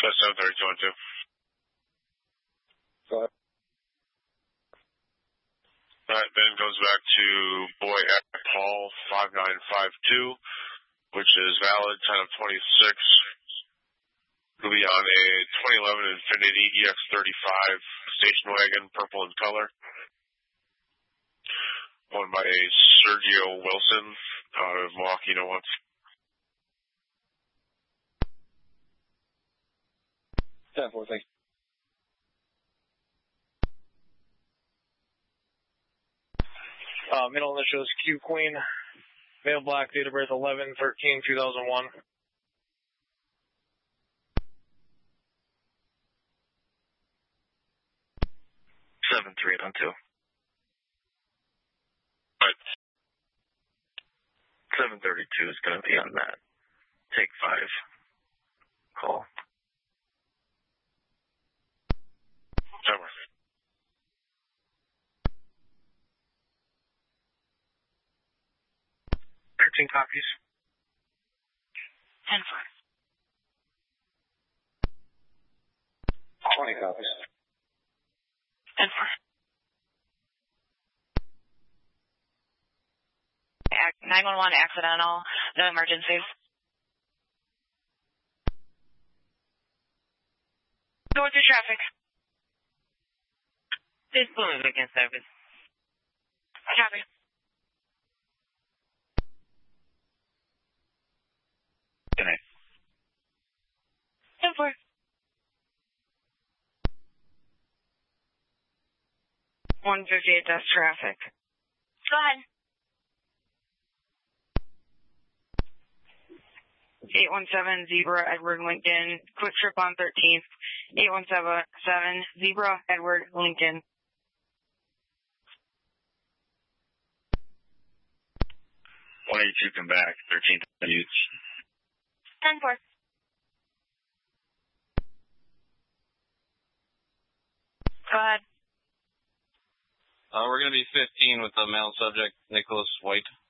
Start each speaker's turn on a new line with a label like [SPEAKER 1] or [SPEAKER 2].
[SPEAKER 1] That's 73212.
[SPEAKER 2] Go ahead.
[SPEAKER 1] That then goes back to boy at Paul 5952, which is valid 10 of 26. It'll be on a 2011 Infiniti EX35 station wagon, purple in color, owned by Sergio Wilson out of Milwaukee, No.
[SPEAKER 2] 10-4, thank you.
[SPEAKER 3] Middle initials Q Queen, male black, date of birth 11/13/2001.
[SPEAKER 4] Seven three on 2.
[SPEAKER 1] Right.
[SPEAKER 4] 732 is going to be on that. Take 5. Call.
[SPEAKER 1] Over.
[SPEAKER 3] 13 copies.
[SPEAKER 5] 10-4.
[SPEAKER 2] 20 copies.
[SPEAKER 5] 10-4. 911 accidental, no emergency. Towards the traffic. This balloon against service. Copy.
[SPEAKER 4] Good night.
[SPEAKER 5] 10-4. 158, that's traffic. Go ahead. 817 Zebra Edward Lincoln, quick trip on 13th. 817 Zebra Edward Lincoln.
[SPEAKER 4] 182 come back, 13th Utes.
[SPEAKER 5] 10-4. Go ahead.
[SPEAKER 6] We're going to be 15 with the male subject, Nicholas White.